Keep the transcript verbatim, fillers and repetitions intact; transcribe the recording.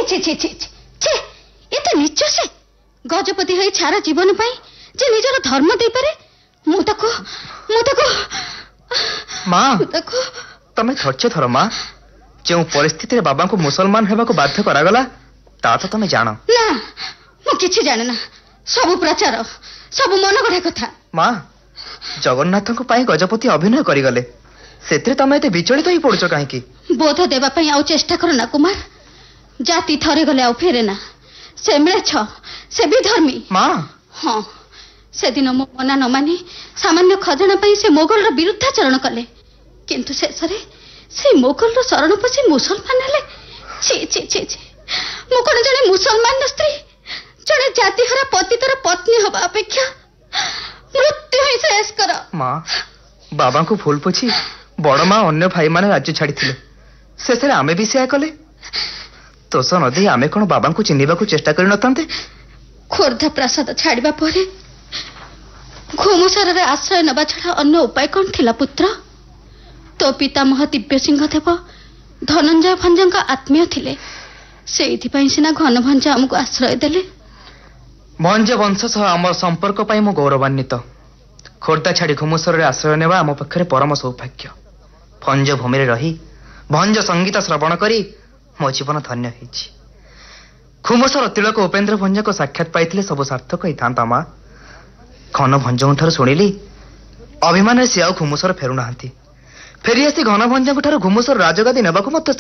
ছি ছি ছি ছি এତେ নিଚ ସେ ଗଜପତି ହେଇ ଛାର ଜୀବନ ପାଇଁ ଯେ ନିଜର ଧର୍ମ ଦେଇପାରେ ମୁଁ ତାକୁ ମୁଁ ତାକୁ ମା ତାକୁ ତମେ ଧୈର୍ଯ୍ୟ ଧର ମା ଯେଉଁ ପରିସ୍ଥିତିରେ ବାବାଙ୍କୁ ମୁସଲମାନ ହେବାକୁ ବାଧ୍ୟ କରାଗଲା ତା ତ ତମେ ଜାଣ ନା ମୁଁ କିଛି ଜାଣେ ନା ସବୁ ପ୍ରଚାର ସବୁ ମନଗଢା କଥା ମା ଜଗନ୍ନାଥଙ୍କ ପାଇଁ ଗଜପତି ଅଭିନୟ କରିଗଲେ ସେଥିରେ ତମେ ଏତେ ବିଚଳିତ ହେଇ ପଡୁଛ କାହିଁକି ବୋଧ ଦେବା ପାଇଁ ଆଉ ଚେଷ୍ଟା କର ନା କୁମାର ଜାତି ଥରେ ଗଲେ ଆଉ ଫେରେ ନା ସେ ମିଳେଛ ସେ ବିଧର୍ମୀ ମା ହଁ ସେଦିନ ମୋ ମନା ନ ମାନି ସାମାନ୍ୟ ଖଜଣା ପାଇଁ ସେ ମୋଗଲର ବିରୁଦ୍ଧାଚରଣ କଲେ କିନ୍ତୁ ଶେଷରେ ସେ ମୋଗଲର ଶରଣ ପଶି ମୁସଲମାନ ହେଲେ ଛି ଛି ଛି ଛି ମୁଁ କଣ ଜଣେ ମୁସଲମାନର ସ୍ତ୍ରୀ ଜଣେ ଜାତିହରା ପତିତର ପତ୍ନୀ ହେବା ଅପେକ୍ଷା ମୃତ୍ୟୁ ହିଁ ଶେଷ କର ମା ବାବାଙ୍କୁ ଭୁଲ ବୁଝି ବଡ ମା ଅନ୍ୟ ଭାଇମାନେ ରାଜ୍ୟ ଛାଡିଥିଲେ ଶେଷରେ ଆମେ ବି ସେୟା କଲେ ଦୋଷ ନ ଦେଇ ଆମେ କଣ ବାବାଙ୍କୁ ଚିହ୍ନିବାକୁ ଚେଷ୍ଟା କରିନଥାନ୍ତେ ଖୋର୍ଦ୍ଧା ପ୍ରାସାଦ ଛାଡିବା ପରେ ଘୁମୁସରରେ ଆଶ୍ରୟ ନେବା ଛଡା ଅନ୍ୟ ଉପାୟ କଣ ଥିଲା ପୁତ୍ର ତୋ ପିତାମହ ଦିବ୍ୟସିଂହ ଦେବ ଧନଞ୍ଜୟ ଭଞ୍ଜଙ୍କ ଆତ୍ମୀୟ ଥିଲେ ସେଇଥିପାଇଁ ସିନା ଘନଭଞ୍ଜ ଆମକୁ ଆଶ୍ରୟ ଦେଲେ ଭଞ୍ଜ ବଂଶ ସହ ଆମର ସମ୍ପର୍କ ପାଇଁ ମୁଁ ଗୌରବାନ୍ୱିତ ଖୋର୍ଦ୍ଧା ଛାଡି ଘୁମୁସରରେ ଆଶ୍ରୟ ନେବା ଆମ ପକ୍ଷରେ ପରମ ସୌଭାଗ୍ୟ ଭଞ୍ଜ ଭୂମିରେ ରହି ଭଞ୍ଜ ସଙ୍ଗୀତ ଶ୍ରବଣ କରି ମୋ ଜୀବନ ଧନ୍ୟ ହେଇଛି ଘୁମୁସର ତିଳକ ଉପେନ୍ଦ୍ର ଭଞ୍ଜଙ୍କ ସାକ୍ଷାତ ପାଇଥିଲେ ସବୁ ସାର୍ଥକ ହେଇଥାନ୍ତା ମା ଘନ ଭଞ୍ଜଙ୍କଠାରୁ ଶୁଣିଲି ଅଭିମାନରେ ସେ ଆଉ ଘୁମୁସର ଫେରୁନାହାନ୍ତି ଫେରିଆସି ଘନ ଭଞ୍ଜଙ୍କ ଠାରୁ ଘୁମୁସର ରାଜଗାଦି ନେବାକୁ ମଧ୍ୟ